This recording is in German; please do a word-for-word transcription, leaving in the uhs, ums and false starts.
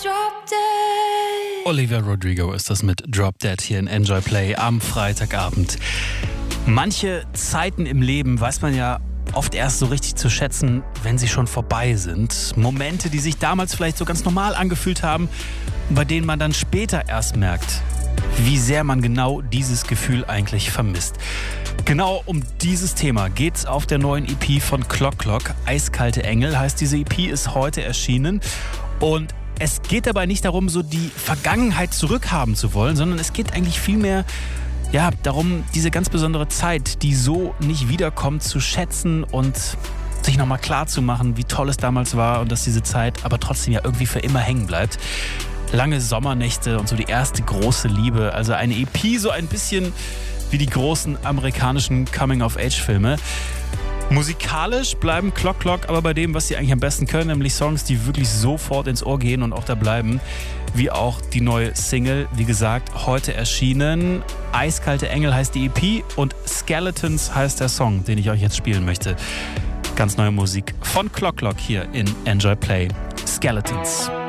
Drop Dead. Olivia Rodrigo ist das mit Drop Dead hier in Enjoy Play am Freitagabend. Manche Zeiten im Leben weiß man ja oft erst so richtig zu schätzen, wenn sie schon vorbei sind. Momente, die sich damals vielleicht so ganz normal angefühlt haben, bei denen man dann später erst merkt, wie sehr man genau dieses Gefühl eigentlich vermisst. Genau um dieses Thema geht's auf der neuen E P von Clock Clock. Eiskalte Engel heißt diese E P, ist heute erschienen. Und es geht dabei nicht darum, so die Vergangenheit zurückhaben zu wollen, sondern es geht eigentlich vielmehr ja, darum, diese ganz besondere Zeit, die so nicht wiederkommt, zu schätzen und sich nochmal klar zu machen, wie toll es damals war und dass diese Zeit aber trotzdem ja irgendwie für immer hängen bleibt. Lange Sommernächte und so die erste große Liebe. Also eine E P, so ein bisschen wie die großen amerikanischen Coming-of-Age-Filme. Musikalisch bleiben Clock Clock aber bei dem, was sie eigentlich am besten können, nämlich Songs, die wirklich sofort ins Ohr gehen und auch da bleiben. Wie auch die neue Single, wie gesagt, heute erschienen. Eiskalte Engel heißt die E P und Skeletons heißt der Song, den ich euch jetzt spielen möchte. Ganz neue Musik von Clock Clock hier in Enjoy Play. Skeletons.